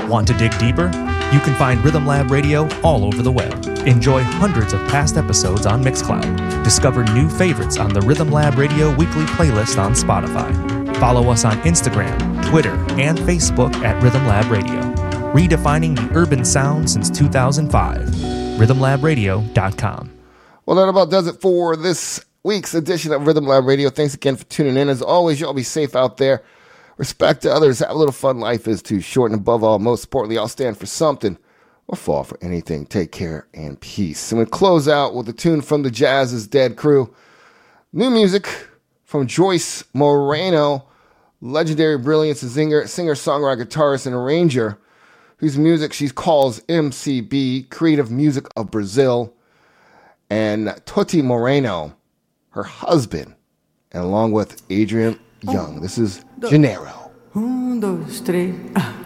Want to dig deeper? You can find Rhythm Lab Radio all over the web. Enjoy hundreds of past episodes on Mixcloud. Discover new favorites on the Rhythm Lab Radio weekly playlist on Spotify. Follow us on Instagram, Twitter, and Facebook at Rhythm Lab Radio. Redefining the urban sound since 2005. RhythmLabRadio.com. Well, that about does it for this week's edition of Rhythm Lab Radio. Thanks again for tuning in. As always, y'all be safe out there. Respect to others. Have a little fun. Life is too short. And above all, most importantly, I'll stand for something or fall for anything. Take care and peace. And we'll close out with a tune from the Jazz is Dead crew. New music from Joyce Moreno, legendary brilliance, a singer, songwriter, guitarist, and arranger, whose music she calls MCB, Creative Music of Brazil, and Toti Moreno, her husband, and along with Adrian Young. This is Janeiro. 1, 2, 3.